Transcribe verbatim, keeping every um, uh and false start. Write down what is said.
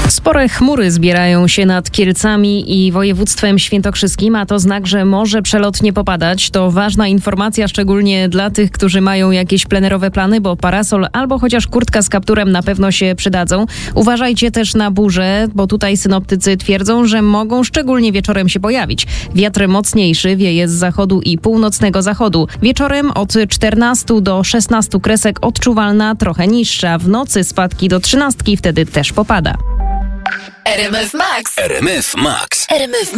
Spore chmury zbierają się nad Kielcami i województwem świętokrzyskim, a to znak, że może przelotnie popadać. To ważna informacja, szczególnie dla tych, którzy mają jakieś plenerowe plany, bo parasol albo chociaż kurtka z kapturem na pewno się przydadzą. Uważajcie też na burze, bo tutaj synoptycy twierdzą, że mogą szczególnie wieczorem się pojawić. Wiatr mocniejszy wieje z zachodu i północnego zachodu. Wieczorem od czternastu do szesnastu kresek odczuwalna, trochę niższa. W nocy spadki do trzynastki, wtedy też popada. R M F Max. R M F Max. R M F